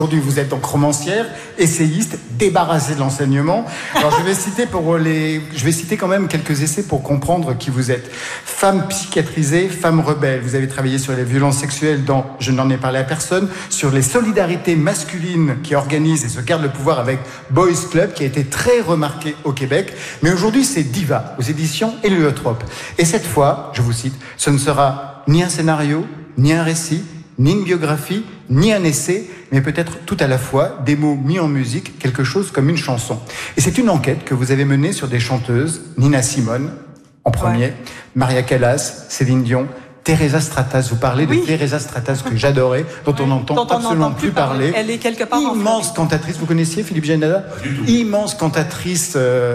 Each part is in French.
Aujourd'hui, vous êtes donc romancière, essayiste, débarrassée de l'enseignement. Alors, je vais citer quand même quelques essais pour comprendre qui vous êtes. Femme psychiatrisée, femme rebelle. Vous avez travaillé sur les violences sexuelles dans Je n'en ai parlé à personne, sur les solidarités masculines qui organisent et se gardent le pouvoir avec Boys Club, qui a été très remarqué au Québec. Mais aujourd'hui, c'est Diva, aux éditions Héliotrope. Et cette fois, je vous cite, ce ne sera ni un scénario, ni un récit, ni une biographie, ni un essai, mais peut-être tout à la fois, des mots mis en musique, quelque chose comme une chanson. Et c'est une enquête que vous avez menée sur des chanteuses, Nina Simone, en premier, Maria Callas, Céline Dion, Teresa Stratas. Vous parlez de Teresa Stratas que j'adorais, dont on n'entend absolument plus parler. Elle est quelque part immense cantatrice. Vous connaissiez Philippe Janada? Immense cantatrice.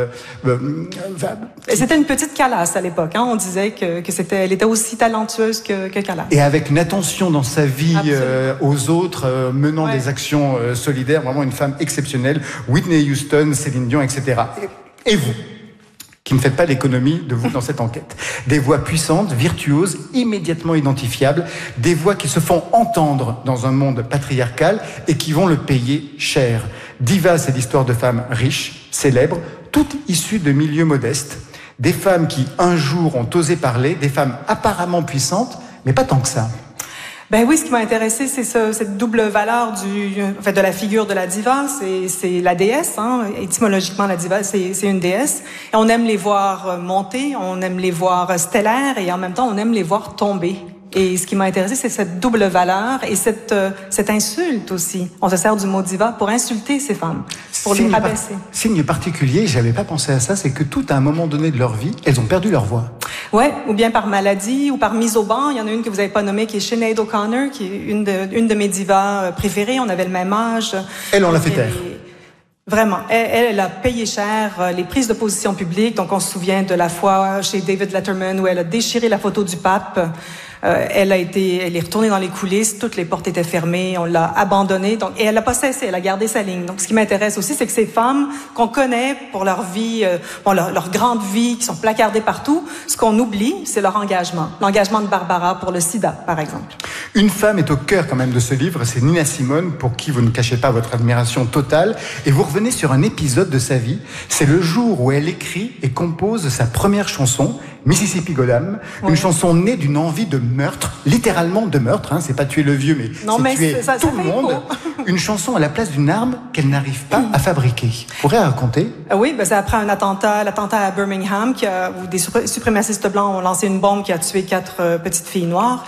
C'était une petite Callas à l'époque. On disait elle était aussi talentueuse que Callas. Et avec une attention dans sa vie aux autres, menant des actions solidaires, vraiment une femme exceptionnelle. Whitney Houston, Céline Dion, etc. Et vous, qui ne faites pas l'économie de vous dans cette enquête. Des voix puissantes, virtuoses, immédiatement identifiables, des voix qui se font entendre dans un monde patriarcal et qui vont le payer cher. Diva, c'est l'histoire de femmes riches, célèbres, toutes issues de milieux modestes. Des femmes qui, un jour, ont osé parler, des femmes apparemment puissantes, mais pas tant que ça. Ben oui, ce qui m'a intéressé, c'est cette double valeur de la figure de la diva. C'est la déesse, étymologiquement, la diva, c'est une déesse. Et on aime les voir monter, on aime les voir stellaires, et en même temps, on aime les voir tomber. Et ce qui m'a intéressé, c'est cette double valeur et cette insulte aussi. On se sert du mot diva pour insulter ces femmes, pour les rabaisser. Signe particulier, j'avais pas pensé à ça, c'est que tout à un moment donné de leur vie, elles ont perdu leur voix. Ouais, ou bien par maladie, ou par mise au banc. Il y en a une que vous n'avez pas nommée, qui est Sinead O'Connor, qui est une de mes divas préférées. On avait le même âge. Elle, on l'a fait taire. Vraiment. Elle a payé cher les prises de position publiques. Donc, on se souvient de la fois chez David Letterman où elle a déchiré la photo du pape. Elle est retournée dans les coulisses, toutes les portes étaient fermées, on l'a abandonnée, et elle n'a pas cessé, elle a gardé sa ligne. Donc, ce qui m'intéresse aussi, c'est que ces femmes qu'on connaît pour leur vie, leur grande vie, qui sont placardées partout, ce qu'on oublie, c'est leur engagement. L'engagement de Barbara pour le sida, par exemple. Une femme est au cœur quand même de ce livre, c'est Nina Simone, pour qui vous ne cachez pas votre admiration totale, et vous revenez sur un épisode de sa vie. C'est le jour où elle écrit et compose sa première chanson, Mississippi Goddam, une chanson née d'une envie de meurtre, littéralement de meurtre, c'est pas tuer le vieux, mais tuer tout le monde. Une chanson à la place d'une arme qu'elle n'arrive pas à fabriquer. Vous pourriez raconter? Oui, c'est après l'attentat à Birmingham, où des suprémacistes blancs ont lancé une bombe qui a tué 4 petites filles noires.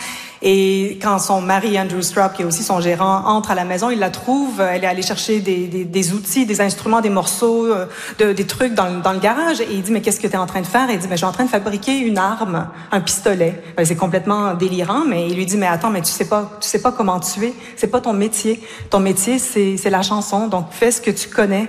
Et quand son mari, Andrew Straub, qui est aussi son gérant, entre à la maison, il la trouve, elle est allée chercher des outils, des instruments, des morceaux, des trucs dans le garage. Et il dit, mais qu'est-ce que tu es en train de faire? Il dit, mais je suis en train de fabriquer une arme, un pistolet. C'est complètement délirant, mais il lui dit, mais attends, mais tu sais pas comment tuer. C'est pas ton métier. Ton métier, c'est la chanson. Donc, fais ce que tu connais.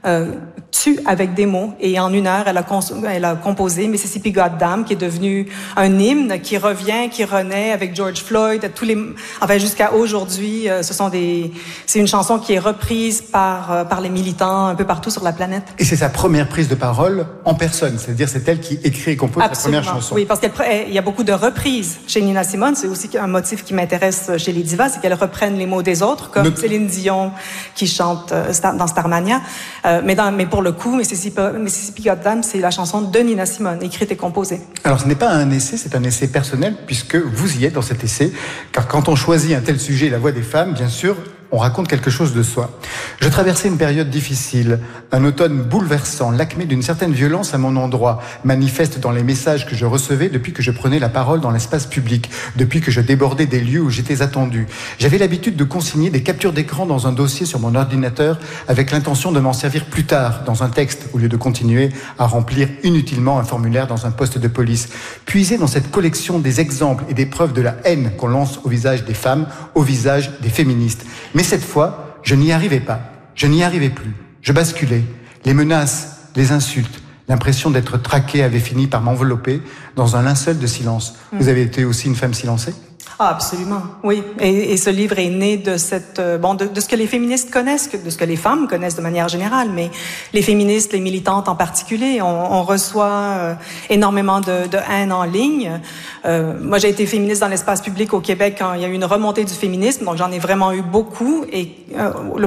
Tue avec des mots. Et en 1 heure, elle a composé Mississippi Goddam, qui est devenu un hymne qui revient, qui renaît avec George Floyd, jusqu'à aujourd'hui. C'est une chanson qui est reprise par les militants un peu partout sur la planète. Et c'est sa première prise de parole en personne, c'est-à-dire c'est elle qui écrit et compose sa première chanson. Oui, parce qu'il y a beaucoup de reprises chez Nina Simone. C'est aussi un motif qui m'intéresse chez les divas, c'est qu'elles reprennent les mots des autres, comme Céline Dion qui chante dans Starmania. Mais pour le coup, Mississippi Goddam, c'est la chanson de Nina Simone, écrite et composée. Alors, ce n'est pas un essai, c'est un essai personnel, puisque vous y êtes dans cet essai. Car quand on choisit un tel sujet, la voix des femmes, bien sûr, on raconte quelque chose de soi. Je traversais une période difficile, un automne bouleversant, l'acmé d'une certaine violence à mon endroit, manifeste dans les messages que je recevais depuis que je prenais la parole dans l'espace public, depuis que je débordais des lieux où j'étais attendu. J'avais l'habitude de consigner des captures d'écran dans un dossier sur mon ordinateur avec l'intention de m'en servir plus tard dans un texte, au lieu de continuer à remplir inutilement un formulaire dans un poste de police. Puiser dans cette collection des exemples et des preuves de la haine qu'on lance au visage des femmes, au visage des féministes. Mais cette fois, je n'y arrivais pas. Je n'y arrivais plus. Je basculais. Les menaces, les insultes, l'impression d'être traqué avait fini par m'envelopper dans un linceul de silence. Vous avez été aussi une femme silencée ? Ah, absolument, oui. Et ce livre est né de cette de ce que les féministes connaissent, de ce que les femmes connaissent de manière générale, mais les féministes, les militantes en particulier, on reçoit énormément de haine en ligne. Moi, j'ai été féministe dans l'espace public au Québec quand il y a eu une remontée du féminisme, donc j'en ai vraiment eu beaucoup. Et